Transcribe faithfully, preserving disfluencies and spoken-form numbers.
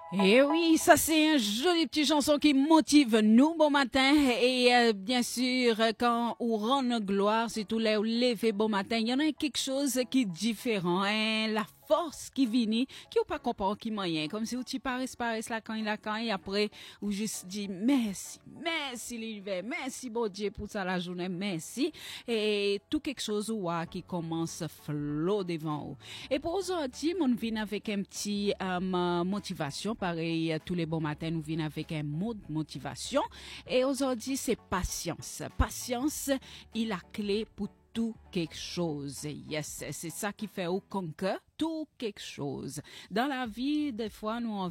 Et oui, ça c'est un joli petit chanson qui motive nous bon matin et euh, bien sûr quand on rend gloire, c'est tout les lever bon matin, il y en a quelque chose qui est différent, hein, la force qui vient, qui ou pas comprend qui moyen, comme si ou tu parais parais là quand il a quand et après ou juste dit merci, merci l'univers, merci bon Dieu pour ça la journée, merci et tout quelque chose ou qui commence flot devant vous. Et pour aujourd'hui, on vient avec un petit euh, motivation. Pareil, tous les bons matins, nous venons avec un mot de motivation. Et aujourd'hui, c'est patience. Patience est la clé pour tout quelque chose. Yes, c'est ça qui fait au conquer tout quelque chose. Dans la vie, des fois, nous